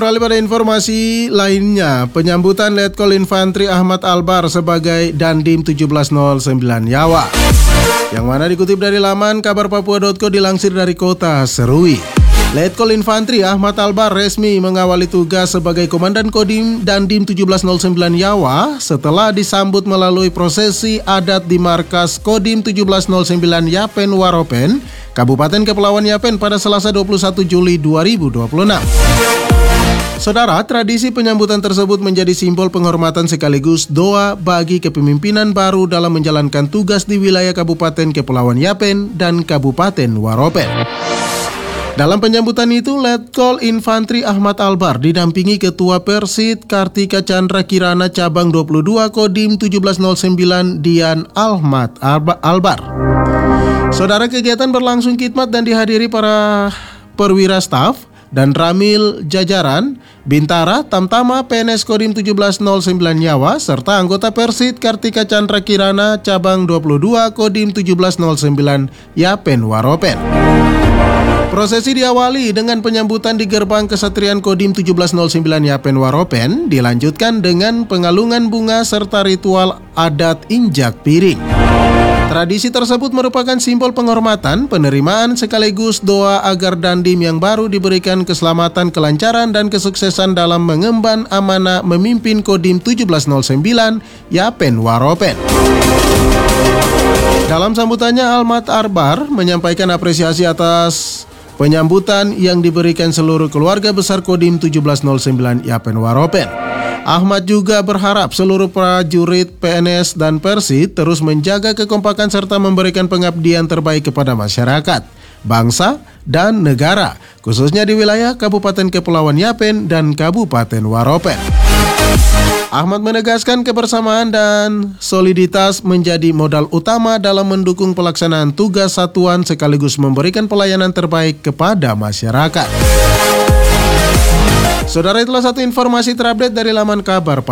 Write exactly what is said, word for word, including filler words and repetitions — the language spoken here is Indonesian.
Beralih pada informasi lainnya, penyambutan Letkol Infantri Ahmad Albar sebagai Dandim tujuh belas nol sembilan Yawa. Yang mana dikutip dari laman kabar papua titik co dilansir dari kota Serui. Letkol Infantri Ahmad Albar resmi mengawali tugas sebagai Komandan Kodim Dandim tujuh belas nol sembilan Yawa setelah disambut melalui prosesi adat di markas Kodim tujuh belas nol sembilan Yapen Waropen, Kabupaten Kepulauan Yapen pada Selasa dua puluh satu Juli dua ribu dua puluh enam. Saudara, tradisi penyambutan tersebut menjadi simbol penghormatan sekaligus doa bagi kepemimpinan baru dalam menjalankan tugas di wilayah Kabupaten Kepulauan Yapen dan Kabupaten Waropen. Dalam penyambutan itu, Letkol Infantri Ahmad Albar didampingi Ketua Persid Kartika Chandra Kirana Cabang dua puluh dua Kodim tujuh belas nol sembilan Dian Ahmad Albar. Saudara, kegiatan berlangsung khidmat dan dihadiri para perwira staf dan ramil jajaran, Bintara, Tamtama, P N S Kodim tujuh belas nol sembilan Yawa, serta anggota Persid Kartika Chandra Kirana Cabang dua puluh dua Kodim tujuh belas nol sembilan Yapen Waropen. Prosesi diawali dengan penyambutan di gerbang kesatrian Kodim tujuh belas nol sembilan Yapen Waropen, dilanjutkan dengan pengalungan bunga serta ritual adat injak piring. Tradisi tersebut merupakan simbol penghormatan, penerimaan sekaligus doa agar Dandim yang baru diberikan keselamatan, kelancaran, dan kesuksesan dalam mengemban amanah memimpin Kodim tujuh belas nol sembilan Yapen Waropen. Dalam sambutannya, Ahmad Albar menyampaikan apresiasi atas penyambutan yang diberikan seluruh keluarga besar Kodim tujuh belas nol sembilan Yapen Waropen. Ahmad juga berharap seluruh prajurit P N S dan Persid terus menjaga kekompakan serta memberikan pengabdian terbaik kepada masyarakat, bangsa, dan negara, khususnya di wilayah Kabupaten Kepulauan Yapen dan Kabupaten Waropen. Ahmad menegaskan kebersamaan dan soliditas menjadi modal utama dalam mendukung pelaksanaan tugas satuan sekaligus memberikan pelayanan terbaik kepada masyarakat. Saudara, itulah satu informasi terupdate dari laman kabar